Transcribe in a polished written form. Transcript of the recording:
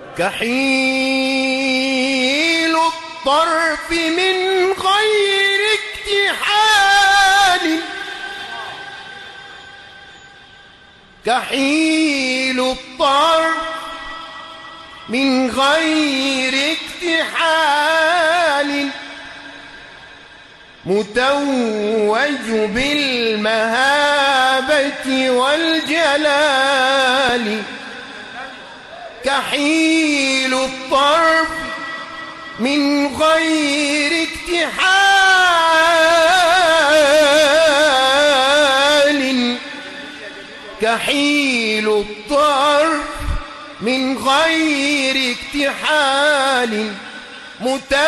كحيل الطرف من غير اكتحال، كحيل الطرف من غير اكتحال، متوج بالمهابة والجلال، كحيل الطرف من غير اكتحال، كحيل الطرف من غير اكتحال،